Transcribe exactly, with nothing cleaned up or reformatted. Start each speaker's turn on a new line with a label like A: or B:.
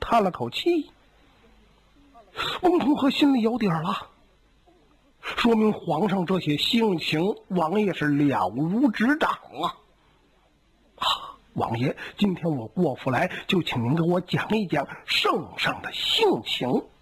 A: 叹了口气。翁同龢心里有底儿了，说明皇上这些性情，王爷是了如指掌啊！啊，王爷，今天我过府来，就请您给我讲一讲圣上的性情。